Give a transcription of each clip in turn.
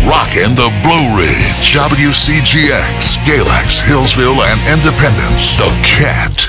rockin' the Blue Ridge, WCGX, Galax, Hillsville, and Independence. The Cat.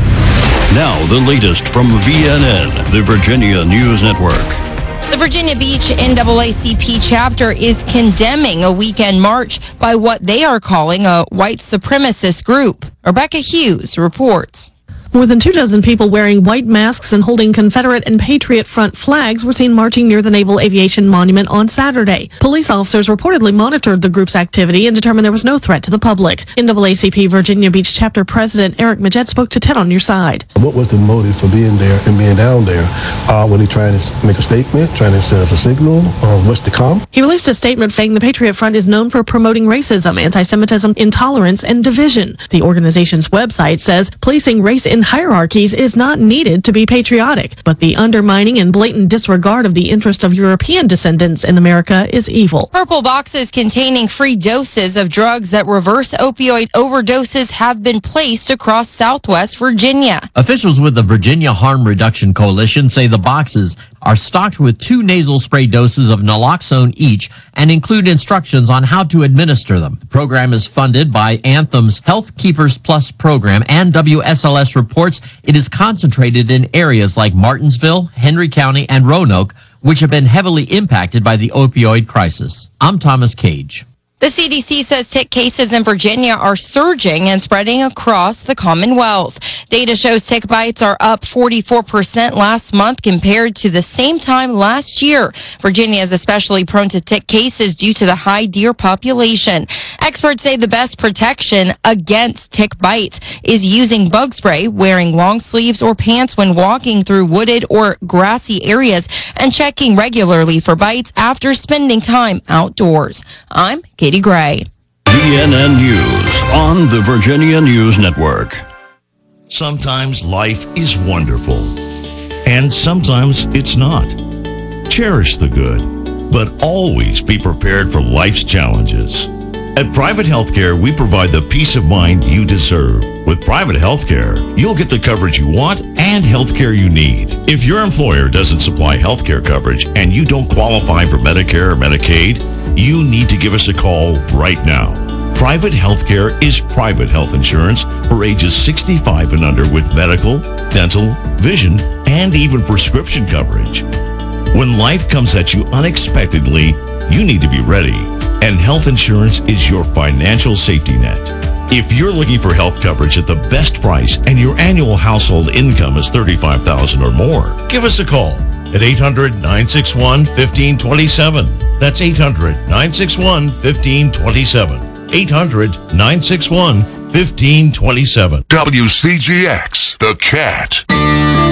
Now, the latest from VNN, the Virginia News Network. The Virginia Beach NAACP chapter is condemning a weekend march by what they are calling a white supremacist group. Rebecca Hughes reports. More than 24 people wearing white masks and holding Confederate and Patriot Front flags were seen marching near the Naval Aviation Monument on Saturday. Police officers reportedly monitored the group's activity and determined there was no threat to the public. NAACP Virginia Beach chapter president Eric Majette spoke to 10 on Your Side. What was the motive for being there and being down there? Were they trying to make a statement, trying to send us a signal on what's to come? He released a statement saying the Patriot Front is known for promoting racism, anti-Semitism, intolerance, and division. The organization's website says placing race in hierarchies is not needed to be patriotic, but the undermining and blatant disregard of the interest of European descendants in America is evil. Purple boxes containing free doses of drugs that reverse opioid overdoses have been placed across Southwest Virginia. Officials with the Virginia Harm Reduction Coalition say the boxes are stocked with 2 nasal spray doses of naloxone each and include instructions on how to administer them. The program is funded by Anthem's Health Keepers Plus program, and WSLS reports it is concentrated in areas like Martinsville, Henry County, and Roanoke, which have been heavily impacted by the opioid crisis. I'm Thomas Cage. The CDC says tick cases in Virginia are surging and spreading across the Commonwealth. Data shows tick bites are up 44% last month compared to the same time last year. Virginia is especially prone to tick cases due to the high deer population. Experts say the best protection against tick bites is using bug spray, wearing long sleeves or pants when walking through wooded or grassy areas, and checking regularly for bites after spending time outdoors. I'm Katie Gray. VNN News on the Virginia News Network. Sometimes life is wonderful, and sometimes it's not. Cherish the good, but always be prepared for life's challenges. At Private Healthcare, we provide the peace of mind you deserve. With private healthcare, you'll get the coverage you want and healthcare you need. If your employer doesn't supply healthcare coverage and you don't qualify for Medicare or Medicaid, you need to give us a call right now. Private healthcare is private health insurance for ages 65 and under with medical, dental, vision, and even prescription coverage. When life comes at you unexpectedly, you need to be ready, and health insurance is your financial safety net. If you're looking for health coverage at the best price and your annual household income is $35,000 or more, give us a call at 800-961-1527. That's 800-961-1527. 800-961-1527. WCGX, The Cat.